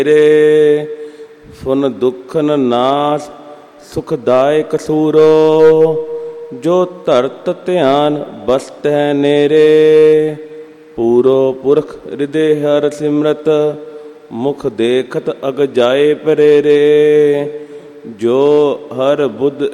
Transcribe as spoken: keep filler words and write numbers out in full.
ਰੇ ਫੁਨ ਦੁਖਨ ਨਾਸ ਸੁਖਦਾਇਕ ਸੂਰੋ ਜੋ ਧਰਤ ਧਿਆਨ ਬਸਤੈ ਨੇਰੇ। ਪੂਰੋ ਪੁਰਖ ਹਿਰਦੇ ਹਰ ਸਿਮਰਤ ਮੁਖ ਦੇਖਤ ਅਗ ਜਾਏ ਪਰੇਰੇ। ਜੋ ਹਰ ਬੁੱਧ